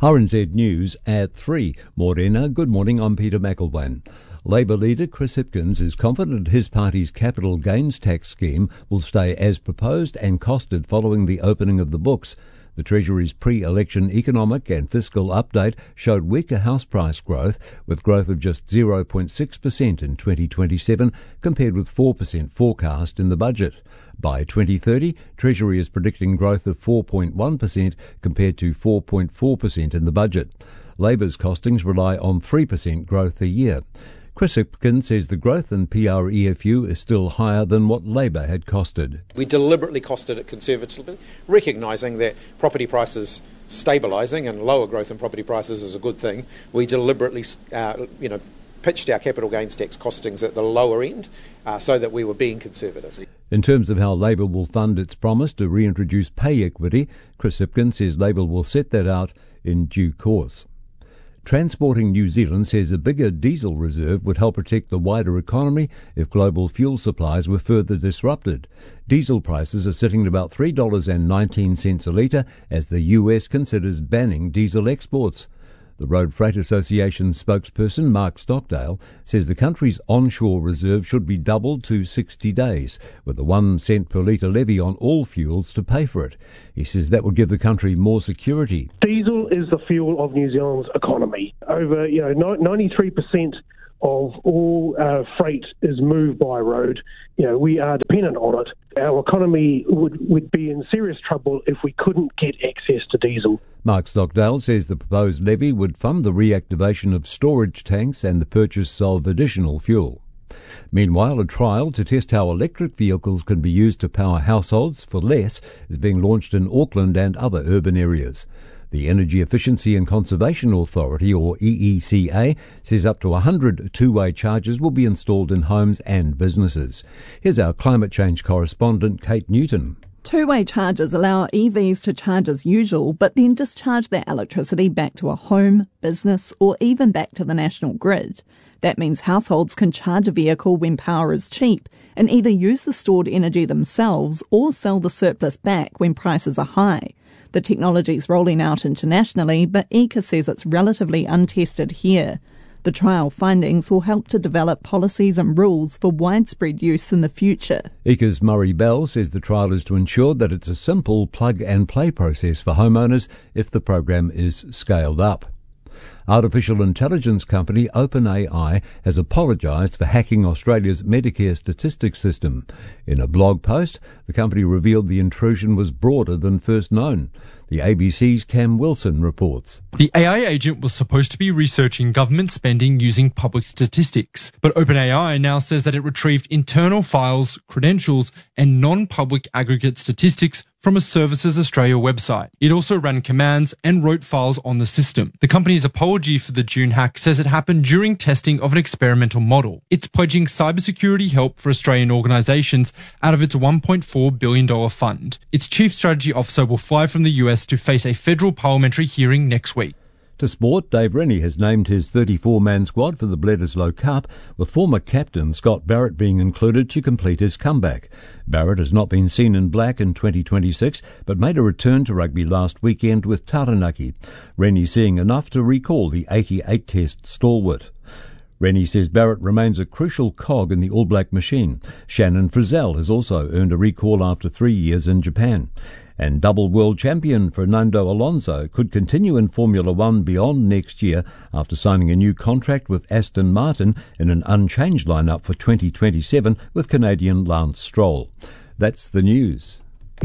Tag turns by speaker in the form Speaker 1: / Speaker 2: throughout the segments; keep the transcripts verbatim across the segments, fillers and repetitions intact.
Speaker 1: R N Z News at three. Morena, good morning, I'm Peter McElwain. Labour leader Chris Hipkins is confident his party's capital gains tax scheme will stay as proposed and costed following the opening of the books. The Treasury's pre-election economic and fiscal update showed weaker house price growth, with growth of just zero point six percent in twenty twenty-seven compared with four percent forecast in the budget. By twenty thirty, Treasury is predicting growth of four point one percent compared to four point four percent in the budget. Labour's costings rely on three percent growth a year. Chris Hipkins says the growth in P R E F U is still higher than what Labour had costed.
Speaker 2: We deliberately costed it conservatively, recognising that property prices stabilising and lower growth in property prices is a good thing. We deliberately, uh, you know, pitched our capital gains tax costings at the lower end uh, so that we were being conservative.
Speaker 1: In terms of how Labour will fund its promise to reintroduce pay equity, Chris Hipkins says Labour will set that out in due course. Transporting New Zealand says a bigger diesel reserve would help protect the wider economy if global fuel supplies were further disrupted. Diesel prices are sitting at about three dollars and nineteen cents a litre as the U S considers banning diesel exports. The Road Freight Association spokesperson Mark Stockdale says the country's onshore reserve should be doubled to sixty days, with a one cent per litre levy on all fuels to pay for it. He says that would give the country more security.
Speaker 3: Diesel is the fuel of New Zealand's economy. Over, you know, ninety-three percent of all uh, freight is moved by road. You know, we are dependent on it. Our economy would, would be in serious trouble if we couldn't get access to diesel.
Speaker 1: Mark Stockdale says the proposed levy would fund the reactivation of storage tanks and the purchase of additional fuel. Meanwhile, a trial to test how electric vehicles can be used to power households for less is being launched in Auckland and other urban areas. The Energy Efficiency and Conservation Authority, or E E C A, says up to one hundred two-way chargers will be installed in homes and businesses. Here's our climate change correspondent, Kate Newton.
Speaker 4: Two-way chargers allow E Vs to charge as usual, but then discharge their electricity back to a home, business, or even back to the national grid. That means households can charge a vehicle when power is cheap and either use the stored energy themselves or sell the surplus back when prices are high. The technology is rolling out internationally, but E C A says it's relatively untested here. The trial findings will help to develop policies and rules for widespread use in the future.
Speaker 1: E C A's Murray Bell says the trial is to ensure that it's a simple plug-and-play process for homeowners if the program is scaled up. Artificial intelligence company OpenAI has apologised for hacking Australia's Medicare statistics system. In a blog post, the company revealed the intrusion was broader than first known. The A B C's Cam Wilson reports.
Speaker 5: The A I agent was supposed to be researching government spending using public statistics, but OpenAI now says that it retrieved internal files, credentials, and non-public aggregate statistics from a Services Australia website. It also ran commands and wrote files on the system. The company's apology for the June hack says it happened during testing of an experimental model. It's pledging cybersecurity help for Australian organisations out of its one point four billion dollars fund. Its chief strategy officer will fly from the U S to face a federal parliamentary hearing next week.
Speaker 1: To sport, Dave Rennie has named his thirty-four man squad for the Bledisloe Cup, with former captain Scott Barrett being included to complete his comeback. Barrett has not been seen in black in twenty twenty-six, but made a return to rugby last weekend with Taranaki. Rennie seeing enough to recall the eighty-eight test stalwart. Rennie says Barrett remains a crucial cog in the All Black machine. Shannon Frizzell has also earned a recall after three years in Japan. And double world champion Fernando Alonso could continue in Formula One beyond next year after signing a new contract with Aston Martin in an unchanged lineup for twenty twenty-seven with Canadian Lance Stroll. That's the news.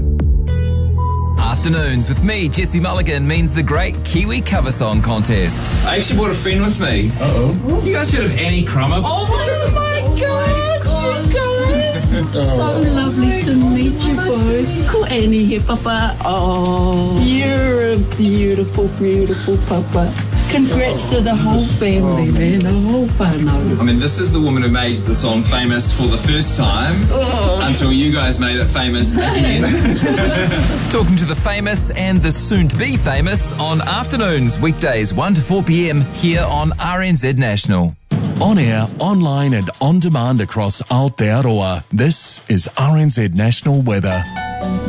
Speaker 6: Afternoons with me, Jesse Mulligan, means the Great Kiwi Cover Song Contest.
Speaker 7: I actually brought a friend with me. Uh-oh. You guys heard of Annie Crummer?
Speaker 8: Oh my God, you guys! So lovely to meet you both. Cool Annie here, Papa. Oh, you're a beautiful, beautiful Papa. Congrats to the whole family, man, the whole whānau.
Speaker 7: I mean, this is the woman who made the song famous for the first time oh. until you guys made it famous again.
Speaker 6: Talking to the famous and the soon-to-be famous on Afternoons, weekdays one to four p.m. here on R N Z National.
Speaker 9: On air, online and on demand across Aotearoa, this is R N Z National Weather.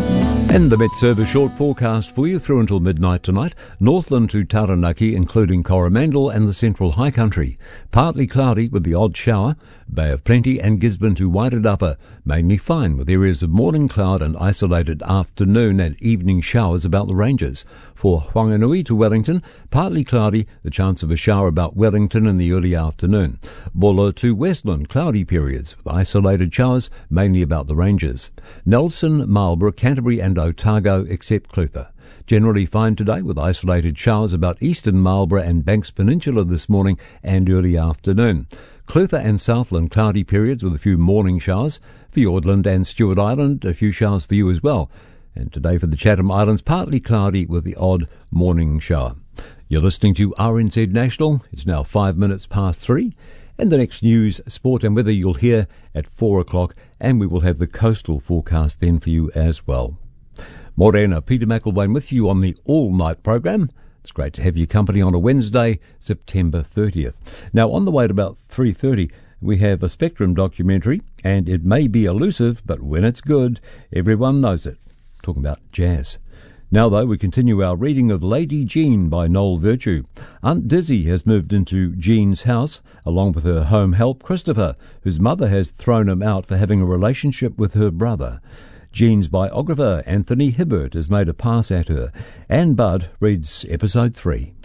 Speaker 1: And the Met Service short forecast for you through until midnight tonight. Northland to Taranaki, including Coromandel and the Central High Country. Partly cloudy with the odd shower. Bay of Plenty and Gisborne to Wairarapa. Mainly fine with areas of morning cloud and isolated afternoon and evening showers about the ranges. For Whanganui to Wellington, partly cloudy, the chance of a shower about Wellington in the early afternoon. Bulla to Westland, cloudy periods with isolated showers mainly about the ranges. Nelson, Marlborough, Canterbury and Otago except Clutha. Generally fine today with isolated showers about eastern Marlborough and Banks Peninsula this morning and early afternoon. Clutha and Southland cloudy periods with a few morning showers. Fiordland and Stewart Island, a few showers for you as well. And today for the Chatham Islands, partly cloudy with the odd morning shower. You're listening to R N Z National. It's now five minutes past three. And the next news, sport and weather you'll hear at four o'clock. And we will have the coastal forecast then for you as well. Morena, Peter McElwain with you on the all-night program. It's great to have your company on a Wednesday, September thirtieth. Now, on the way at about three thirty, we have a Spectrum documentary, and it may be elusive, but when it's good, everyone knows it. Talking about jazz. Now, though, we continue our reading of Lady Jean by Noel Virtue. Aunt Dizzy has moved into Jean's house, along with her home help, Christopher, whose mother has thrown him out for having a relationship with her brother. Jean's biographer, Anthony Hibbert, has made a pass at her. Anne Budd reads episode three.